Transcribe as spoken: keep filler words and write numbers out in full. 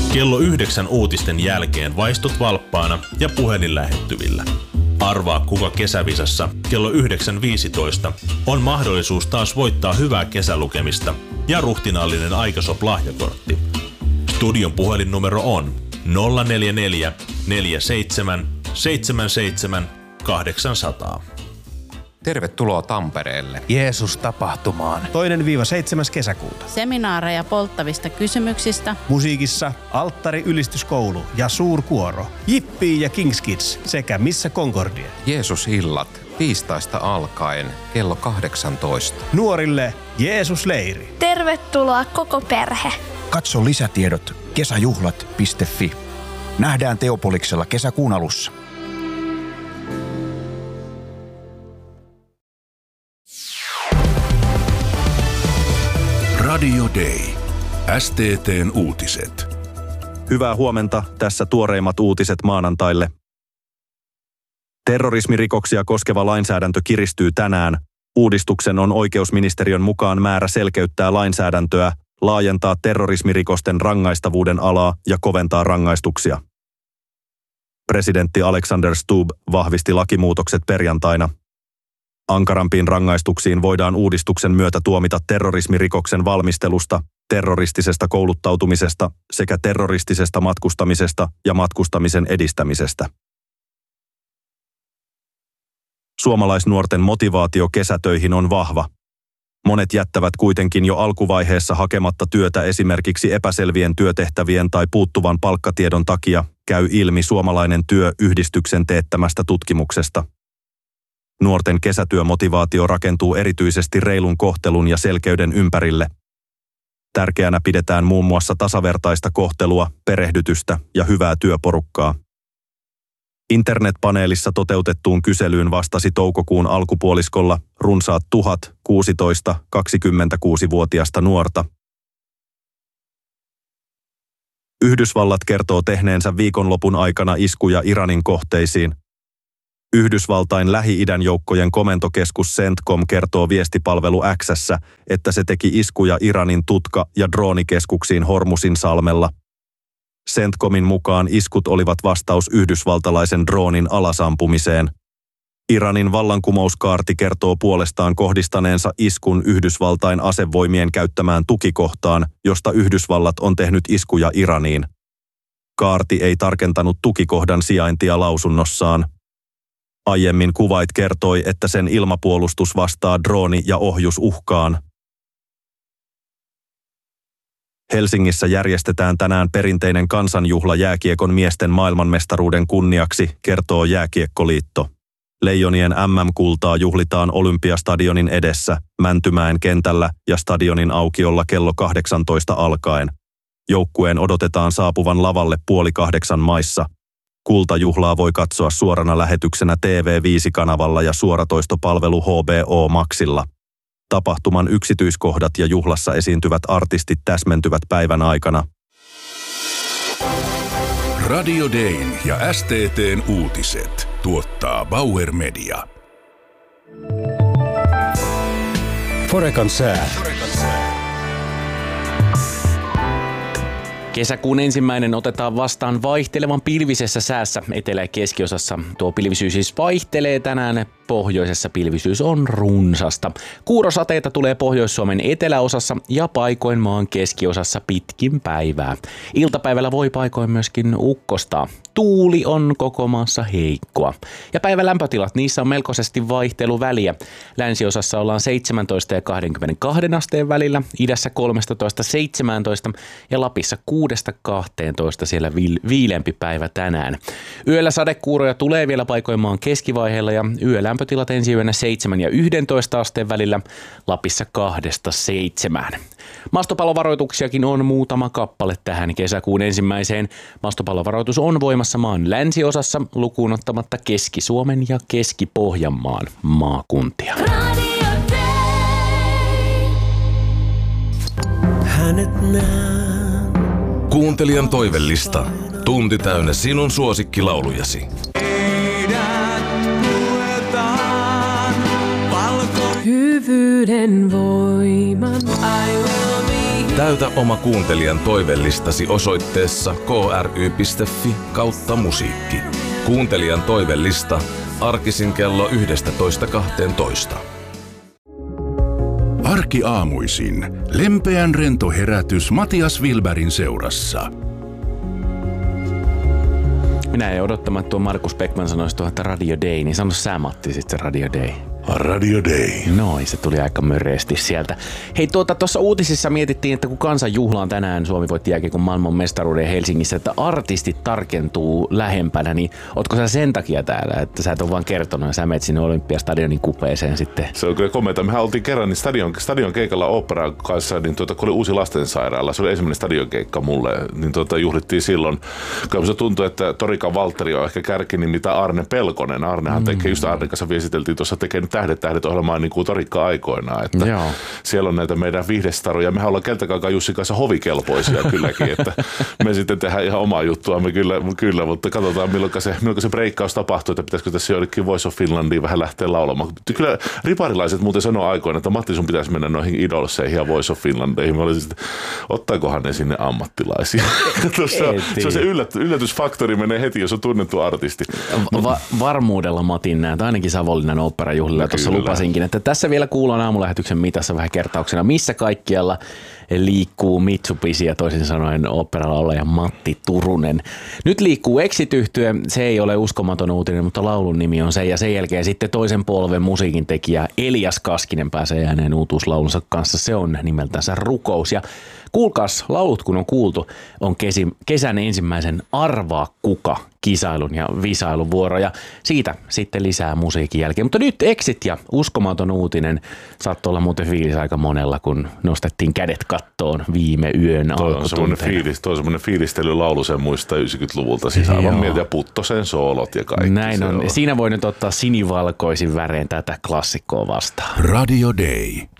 Kello yhdeksän uutisten jälkeen vaistut valppaana ja puhelin lähettyvillä. Arvaa, kuka kesävisassa kello yhdeksän viisitoista on mahdollisuus taas voittaa hyvää kesälukemista ja ruhtinaallinen Aikasop-lahjakortti. Studion puhelinnumero on nolla neljä neljä neljä seitsemän seitsemän seitsemän kahdeksan nolla nolla. Tervetuloa Tampereelle. Jeesus-tapahtumaan. Toinen viiva seitsemäs kesäkuuta. Seminaareja polttavista kysymyksistä. Musiikissa Alttari ylistyskoulu ja suurkuoro. Jippii ja Kings Kids sekä Missä Concordia. Jeesus-illat tiistaista alkaen kello kahdeksantoista. Nuorille Jeesus-leiri. Tervetuloa koko perhe. Katso lisätiedot kesäjuhlat piste fi. Nähdään Teopoliksella kesäkuun alussa. Radio Day. S T T:n uutiset. Hyvää huomenta, tässä tuoreimmat uutiset maanantaille. Terrorismirikoksia koskeva lainsäädäntö kiristyy tänään. Uudistuksen on oikeusministeriön mukaan määrä selkeyttää lainsäädäntöä, laajentaa terrorismirikosten rangaistavuuden alaa ja koventaa rangaistuksia. Presidentti Alexander Stubb vahvisti lakimuutokset perjantaina. Ankarampiin rangaistuksiin voidaan uudistuksen myötä tuomita terrorismirikoksen valmistelusta, terroristisesta kouluttautumisesta sekä terroristisesta matkustamisesta ja matkustamisen edistämisestä. Suomalaisnuorten motivaatio kesätöihin on vahva. Monet jättävät kuitenkin jo alkuvaiheessa hakematta työtä esimerkiksi epäselvien työtehtävien tai puuttuvan palkkatiedon takia, käy ilmi Suomalainen työ-yhdistyksen teettämästä tutkimuksesta. Nuorten kesätyömotivaatio rakentuu erityisesti reilun kohtelun ja selkeyden ympärille. Tärkeänä pidetään muun muassa tasavertaista kohtelua, perehdytystä ja hyvää työporukkaa. Internetpaneelissa toteutettuun kyselyyn vastasi toukokuun alkupuoliskolla runsaat tuhat kuusitoista–kaksikymmentäkuusi-vuotiasta nuorta. Yhdysvallat kertoo tehneensä viikonlopun aikana iskuja Iranin kohteisiin. Yhdysvaltain Lähi-idän joukkojen komentokeskus CENTCOM kertoo viestipalvelu X:ssä, että se teki iskuja Iranin tutka- ja droonikeskuksiin Hormusin salmella. CENTCOMin mukaan iskut olivat vastaus yhdysvaltalaisen droonin alasampumiseen. Iranin vallankumouskaarti kertoo puolestaan kohdistaneensa iskun Yhdysvaltain asevoimien käyttämään tukikohtaan, josta Yhdysvallat on tehnyt iskuja Iraniin. Kaarti ei tarkentanut tukikohdan sijaintia lausunnossaan. Aiemmin Kuwait kertoi, että sen ilmapuolustus vastaa drooni- ja ohjusuhkaan. Helsingissä järjestetään tänään perinteinen kansanjuhla jääkiekon miesten maailmanmestaruuden kunniaksi, kertoo Jääkiekkoliitto. Leijonien M M-kultaa juhlitaan Olympiastadionin edessä, Mäntymäen kentällä ja stadionin aukiolla kello kahdeksantoista alkaen. Joukkueen odotetaan saapuvan lavalle puoli kahdeksan maissa. Kultajuhlaa voi katsoa suorana lähetyksenä T V viisi-kanavalla ja suoratoistopalvelu H B O Maxilla. Tapahtuman yksityiskohdat ja juhlassa esiintyvät artistit täsmentyvät päivän aikana. Radio Dayn ja S T T:n uutiset tuottaa Bauer Media. Forekan sää. Kesäkuun ensimmäinen otetaan vastaan vaihtelevan pilvisessä säässä etelä- ja keskiosassa. Tuo pilvisyys siis vaihtelee tänään. Pohjoisessa pilvisyys on runsasta. Kuurosateita tulee Pohjois-Suomen eteläosassa ja paikoin maan keskiosassa pitkin päivää. Iltapäivällä voi paikoin myöskin ukkostaa. Tuuli on koko maassa heikkoa. Ja päivän lämpötilat, niissä on melkoisesti vaihteluväliä. Länsiosassa ollaan seitsemäntoista ja kaksikymmentäkaksi asteen välillä, idässä kolmetoista seitsemäntoista ja Lapissa kuudesta kahteentoista siellä viileämpi päivä tänään. Yöllä sadekuuroja tulee vielä paikoin maan keskivaiheella ja yölämpötilat ensi yönä seitsemän ja yksitoista asteen välillä, Lapissa kahdesta seitsemään. Maastopallovaroituksiakin on muutama kappale tähän kesäkuun ensimmäiseen. Maastopallovaroitus on voimassa maan länsiosassa lukuun ottamatta Keski-Suomen ja Keski-Pohjanmaan maakuntia. Kuuntelijan toivellista. Tunti täynnä sinun suosikkilaulujasi. Hyvyyden voiman I will be Täytä oma kuuntelijan toivellistasi osoitteessa kry.fi kautta musiikki. Kuuntelijan toivellista arkisin kello yksitoista kaksitoista. Arkiaamuisin lempeän rento herätys Matias Wilbergin seurassa. Minä ei odottamaan, että tuo Markus Beckman sanoisi tuohon, että Radio Day, niin sano sä Matti sitten Radio Day. Radio Day. Noin, se tuli aika möreesti sieltä. Hei, tuota, tuossa uutisissa mietittiin, että kun kansanjuhla on tänään, Suomi voitti jääkiekon maailman mestaruuden Helsingissä, että artistit tarkentuu lähempänä, niin ootko sä sen takia täällä, että sä et ole vaan kertonut, sä menet sinne Olympiastadionin kupeeseen sitten? Se on kyllä komeata. Mehän oltiin kerran niin stadion, stadion keikalla Operan kanssa, niin tuota, kun oli uusi lastensairaala, se oli ensimmäinen stadionkeikka mulle, niin tuota, juhlittiin silloin. Kyllä se tuntui, että Torikan Valtteri on ehkä kärki, niin mitä Arne Pelkonen. Arnehan tekee, mm. just Arnen kanssa viesiteltiin tuossa tekee Tähdet tähdet ohjelmaa niin kuin Torikka aikoinaan, että Joo. siellä on näitä meidän viihdestaroja. Mehän ollaan keltakaakaan Jussin kanssa hovikelpoisia kylläkin, että me sitten tehdään ihan omaa juttuamme kyllä, kyllä mutta katsotaan milloin se, milloin se breikkaus tapahtuu, että pitäisikö tässä joillekin Voice of Finlandiin vähän lähteä laulamaan. Kyllä riparilaiset muuten sanoo aikoina, että Matti sun pitäisi mennä noihin Idolseihin ja Voice of Finlandeihin. Mä olisin, että ottaakohan ne sinne ammattilaisia. Tuossa, se on se yllät, yllätysfaktori menee heti, jos on tunnettu artisti. Va- varmuudella Matin näet, ainakin Savonlinnan oopperajuhlilla tuossa lupasinkin, että tässä vielä kuullaan aamulähetyksen mitassa vähän kertauksena, missä kaikkialla liikkuu Mitsubishi ja toisin sanoen oopperalaulaja Matti Turunen. Nyt liikkuu Exit-yhtye, se ei ole uskomaton uutinen, mutta laulun nimi on se ja sen jälkeen sitten toisen polven musiikin tekijä Elias Kaskinen pääsee ääneen uutuuslaulunsa kanssa, se on nimeltänsä Rukous ja kuulkaas, laulut kun on kuultu, on kesi, kesän ensimmäisen Arvaa kuka kisailun ja visailun vuoro ja siitä sitten lisää musiikin jälkeen. Mutta nyt Exit ja uskomaton uutinen saattoi olla muuten fiilis aika monella, kun nostettiin kädet kattoon viime yön alkutunteina. Toi on semmoinen fiilistelylaulu, sen muistaa yhdeksänkymmentäluvulta, siis aivan mieltä ja Puttosen soolot ja kaikki. Näin on. on. Siinä voi nyt ottaa sinivalkoisin värein tätä klassikkoa vastaan. Radio Day.